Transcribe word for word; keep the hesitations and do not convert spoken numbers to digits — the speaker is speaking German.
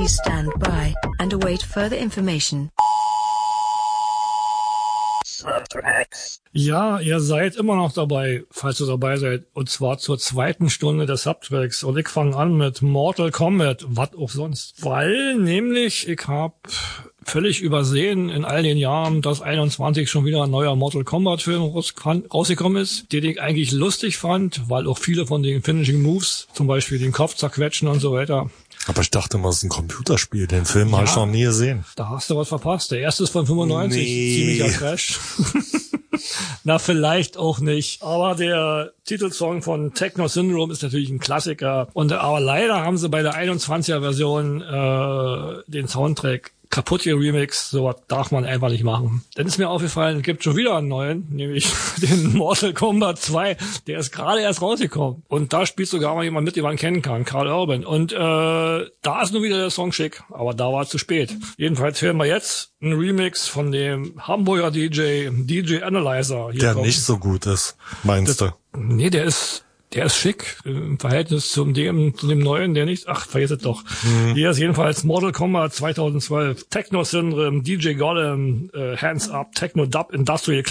Please stand by and await further information. Ja, ihr seid immer noch dabei, falls ihr dabei seid, und zwar zur zweiten Stunde des Subtracks. Und ich fange an mit Mortal Kombat, was auch sonst. Weil nämlich ich habe völlig übersehen in all den Jahren, dass einundzwanzig schon wieder ein neuer Mortal Kombat Film rausgekommen ist, den ich eigentlich lustig fand, weil auch viele von den Finishing Moves, zum Beispiel den Kopf zerquetschen und so weiter. Aber ich dachte mal, es ist ein Computerspiel. Den Film ja, habe ich noch nie gesehen. Da hast du was verpasst. Der erste ist von fünfundneunzig. Nee. Ziemlicher Crash. Na, vielleicht auch nicht. Aber der Titelsong von Techno Syndrome ist natürlich ein Klassiker. Und aber leider haben sie bei der einundzwanziger Version äh, den Soundtrack kaputt geremixed, sowas darf man einfach nicht machen. Dann ist mir aufgefallen, es gibt schon wieder einen neuen, nämlich den Mortal Kombat zwei, der ist gerade erst rausgekommen. Und da spielt sogar mal jemand mit, den man kennen kann, Karl Urban. Und äh, da ist nur wieder der Song schick, aber da war es zu spät. Jedenfalls hören wir jetzt einen Remix von dem Hamburger D J, D J Analyzer. Hier der kommt. Nicht so gut ist, meinst das, du? Nee, der ist... Der ist schick im Verhältnis zu dem, zu dem neuen, der nicht, ach, vergiss es doch. Mhm. Hier ist jedenfalls Mortal Kombat zweitausendzwölf, Techno Syndrome, D J Golem, äh, Hands Up, Techno Dub, Industrial